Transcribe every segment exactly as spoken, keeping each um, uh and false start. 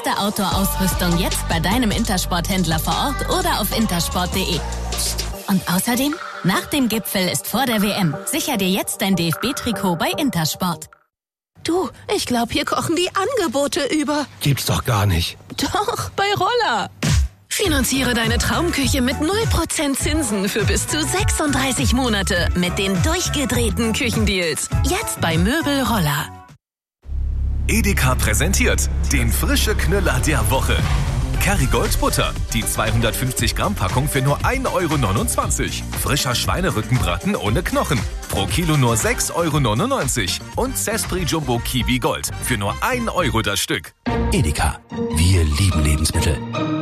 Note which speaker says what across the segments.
Speaker 1: beste Outdoor-Ausrüstung jetzt bei deinem Intersport-Händler vor Ort oder auf intersport punkt de. Psst. Und außerdem, nach dem Gipfel ist vor der W M. Sicher dir jetzt dein D F B-Trikot bei Intersport.
Speaker 2: Du, ich glaube, hier kochen die Angebote über.
Speaker 3: Gibt's doch gar nicht.
Speaker 2: Doch, bei Roller. Finanziere deine Traumküche mit null Prozent Zinsen für bis zu sechsunddreißig Monate mit den durchgedrehten Küchendeals. Jetzt bei Möbel Roller.
Speaker 4: Edeka präsentiert den frische Knüller der Woche. Kerrygold Butter, die zweihundertfünfzig Gramm Packung für nur ein Euro neunundzwanzig. Frischer Schweinerückenbraten ohne Knochen, pro Kilo nur sechs Euro neunundneunzig. Und Zespri Jumbo Kiwi Gold für nur ein Euro das Stück.
Speaker 3: Edeka, wir lieben Lebensmittel.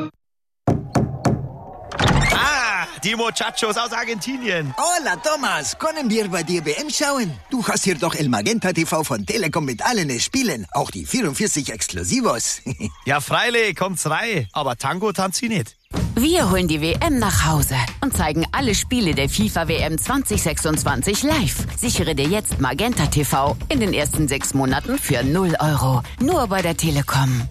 Speaker 5: Die Muchachos aus Argentinien.
Speaker 6: Hola, Thomas. Können wir bei dir W M schauen? Du hast hier doch El Magenta T V von Telekom mit allen Spielen. Auch die vierundvierzig Exklusivos.
Speaker 5: Ja, freilich, kommt's rein. Aber Tango tanzt sie nicht.
Speaker 7: Wir holen die W M nach Hause und zeigen alle Spiele der FIFA W M zwanzig sechsundzwanzig live. Sichere dir jetzt Magenta T V in den ersten sechs Monaten für null Euro. Nur bei der Telekom.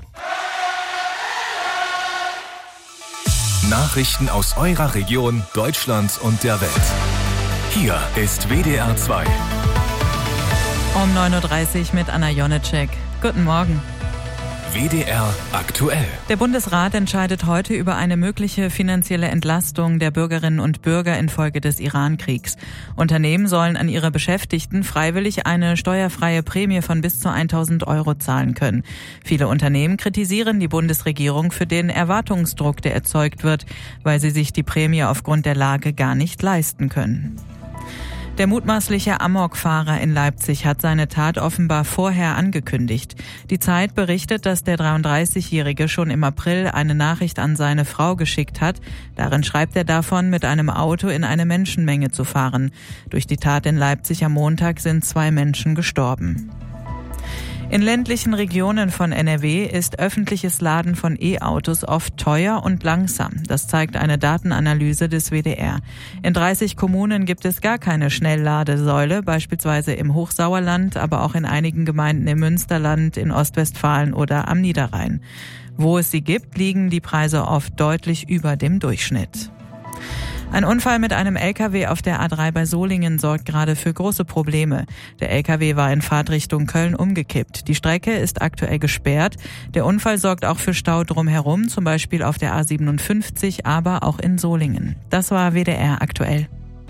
Speaker 4: Nachrichten aus eurer Region, Deutschland und der Welt. Hier ist W D R zwei.
Speaker 8: Um neun Uhr dreißig mit Anna Jonitschek. Guten Morgen.
Speaker 4: W D R aktuell.
Speaker 8: Der Bundesrat entscheidet heute über eine mögliche finanzielle Entlastung der Bürgerinnen und Bürger infolge des Iran-Kriegs. Unternehmen sollen an ihre Beschäftigten freiwillig eine steuerfreie Prämie von bis zu tausend Euro zahlen können. Viele Unternehmen kritisieren die Bundesregierung für den Erwartungsdruck, der erzeugt wird, weil sie sich die Prämie aufgrund der Lage gar nicht leisten können. Der mutmaßliche Amokfahrer in Leipzig hat seine Tat offenbar vorher angekündigt. Die Zeit berichtet, dass der dreiunddreißigjährige schon im April eine Nachricht an seine Frau geschickt hat. Darin schreibt er davon, mit einem Auto in eine Menschenmenge zu fahren. Durch die Tat in Leipzig am Montag sind zwei Menschen gestorben. In ländlichen Regionen von N R W ist öffentliches Laden von E-Autos oft teuer und langsam. Das zeigt eine Datenanalyse des W D R. In dreißig Kommunen gibt es gar keine Schnellladesäule, beispielsweise im Hochsauerland, aber auch in einigen Gemeinden im Münsterland, in Ostwestfalen oder am Niederrhein. Wo es sie gibt, liegen die Preise oft deutlich über dem Durchschnitt. Ein Unfall mit einem L K W auf der A drei bei Solingen sorgt gerade für große Probleme. Der L K W war in Fahrtrichtung Köln umgekippt. Die Strecke ist aktuell gesperrt. Der Unfall sorgt auch für Stau drumherum, zum Beispiel auf der A siebenundfünfzig, aber auch in Solingen. Das war W D R aktuell.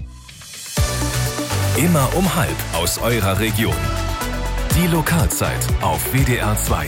Speaker 4: Immer um halb aus eurer Region. Die Lokalzeit auf W D R zwei.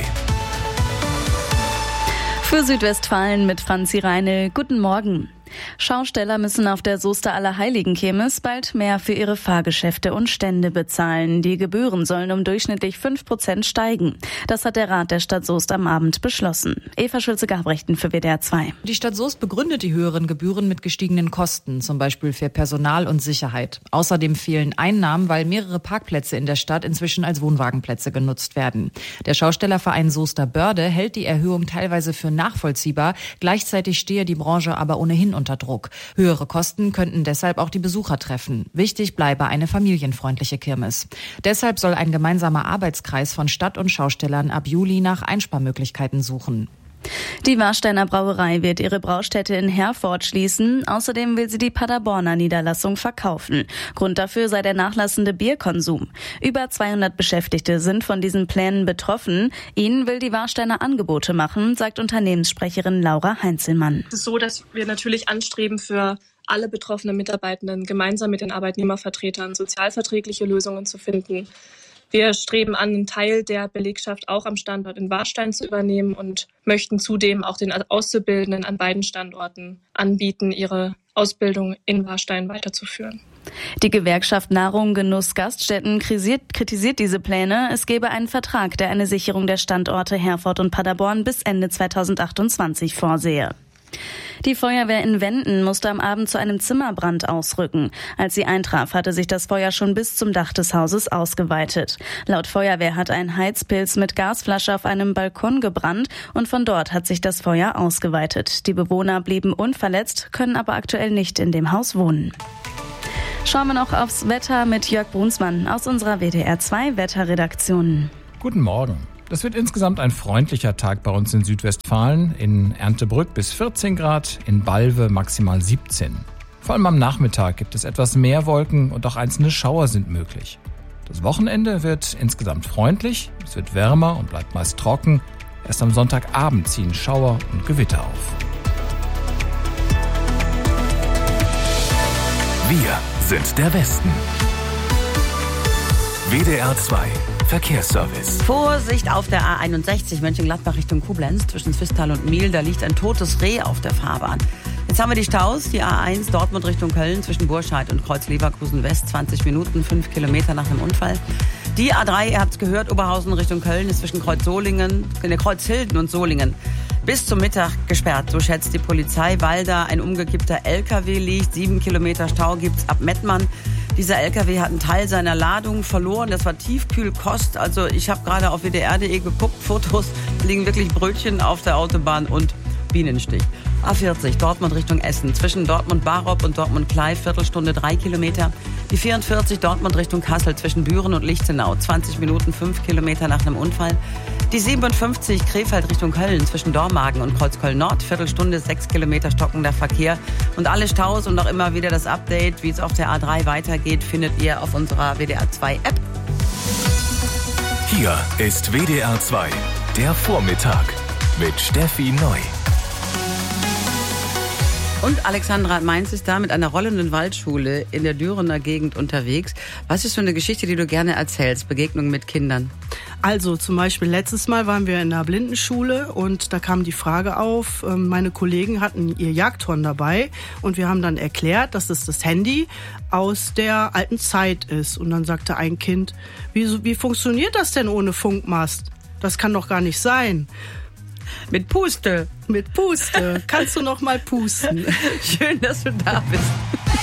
Speaker 9: Für Südwestfalen mit Franzi Reine. Guten Morgen. Schausteller müssen auf der Soester Allerheiligen-Kirmes bald mehr für ihre Fahrgeschäfte und Stände bezahlen. Die Gebühren sollen um durchschnittlich fünf Prozent steigen. Das hat der Rat der Stadt Soest am Abend beschlossen. Eva Schulze-Gabrechten für W D R zwei.
Speaker 10: Die Stadt Soest begründet die höheren Gebühren mit gestiegenen Kosten, zum Beispiel für Personal und Sicherheit. Außerdem fehlen Einnahmen, weil mehrere Parkplätze in der Stadt inzwischen als Wohnwagenplätze genutzt werden. Der Schaustellerverein Soester Börde hält die Erhöhung teilweise für nachvollziehbar. Gleichzeitig stehe die Branche aber ohnehin unter Druck. Höhere Kosten könnten deshalb auch die Besucher treffen. Wichtig bleibe eine familienfreundliche Kirmes. Deshalb soll ein gemeinsamer Arbeitskreis von Stadt und Schaustellern ab Juli nach Einsparmöglichkeiten suchen.
Speaker 9: Die Warsteiner Brauerei wird ihre Braustätte in Herford schließen. Außerdem will sie die Paderborner Niederlassung verkaufen. Grund dafür sei der nachlassende Bierkonsum. Über zweihundert Beschäftigte sind von diesen Plänen betroffen. Ihnen will die Warsteiner Angebote machen, sagt Unternehmenssprecherin Laura Heinzelmann.
Speaker 11: Es ist so, dass wir natürlich anstreben, für alle betroffenen Mitarbeitenden gemeinsam mit den Arbeitnehmervertretern sozialverträgliche Lösungen zu finden. Wir streben an, einen Teil der Belegschaft auch am Standort in Warstein zu übernehmen und möchten zudem auch den Auszubildenden an beiden Standorten anbieten, ihre Ausbildung in Warstein weiterzuführen.
Speaker 9: Die Gewerkschaft Nahrung, Genuss, Gaststätten kritisiert, kritisiert diese Pläne. Es gebe einen Vertrag, der eine Sicherung der Standorte Herford und Paderborn bis Ende zweitausendachtundzwanzig vorsehe. Die Feuerwehr in Wenden musste am Abend zu einem Zimmerbrand ausrücken. Als sie eintraf, hatte sich das Feuer schon bis zum Dach des Hauses ausgeweitet. Laut Feuerwehr hat ein Heizpilz mit Gasflasche auf einem Balkon gebrannt und von dort hat sich das Feuer ausgeweitet. Die Bewohner blieben unverletzt, können aber aktuell nicht in dem Haus wohnen. Schauen wir noch aufs Wetter mit Jörg Brunsmann aus unserer W D R zwei Wetterredaktion.
Speaker 12: Guten Morgen. Das wird insgesamt ein freundlicher Tag bei uns in Südwestfalen. In Erndtebrück bis vierzehn Grad, in Balve maximal siebzehn. Vor allem am Nachmittag gibt es etwas mehr Wolken und auch einzelne Schauer sind möglich. Das Wochenende wird insgesamt freundlich, es wird wärmer und bleibt meist trocken. Erst am Sonntagabend ziehen Schauer und Gewitter auf.
Speaker 4: Wir sind der Westen. W D R zwei Verkehrsservice.
Speaker 13: Vorsicht auf der A einundsechzig Mönchengladbach Richtung Koblenz zwischen Zwistal und Miel. Da liegt ein totes Reh auf der Fahrbahn. Jetzt haben wir die Staus. Die A eins Dortmund Richtung Köln zwischen Burscheid und Kreuz Leverkusen West. zwanzig Minuten, fünf Kilometer nach einem Unfall. Die A drei, ihr habt es gehört, Oberhausen Richtung Köln ist zwischen Kreuz Solingen, ne, Kreuz Hilden und Solingen bis zum Mittag gesperrt. So schätzt die Polizei, weil da ein umgekippter L K W liegt. Sieben Kilometer Stau gibt's ab Mettmann. Dieser L K W hat einen Teil seiner Ladung verloren. Das war Tiefkühlkost. Also ich habe gerade auf W D R punkt de geguckt. Fotos, liegen wirklich Brötchen auf der Autobahn und Bienenstich. A vierzig Dortmund Richtung Essen. Zwischen Dortmund-Barop und Dortmund-Klei, Viertelstunde drei Kilometer. Die vierundvierzig Dortmund Richtung Kassel zwischen Büren und Lichtenau. zwanzig Minuten, fünf Kilometer nach einem Unfall. Die siebenundfünfzig Krefeld Richtung Köln zwischen Dormagen und Kreuzköln-Nord. Viertelstunde, sechs Kilometer stockender Verkehr. Und alle Staus und auch immer wieder das Update, wie es auf der A drei weitergeht, findet ihr auf unserer W D R zwei App.
Speaker 4: Hier ist W D R zwei, der Vormittag mit Steffi Neu.
Speaker 13: Und Alexandra Mainz ist da mit einer rollenden Waldschule in der Dürener Gegend unterwegs. Was ist so eine Geschichte, die du gerne erzählst? Begegnung mit Kindern?
Speaker 14: Also zum Beispiel letztes Mal waren wir in einer Blindenschule und da kam die Frage auf, meine Kollegen hatten ihr Jagdhorn dabei und wir haben dann erklärt, dass es das Handy aus der alten Zeit ist. Und dann sagte ein Kind, wie, wie funktioniert das denn ohne Funkmast? Das kann doch gar nicht sein.
Speaker 13: Mit Puste.
Speaker 14: Mit Puste. Kannst du noch mal pusten?
Speaker 13: Schön, dass du da bist.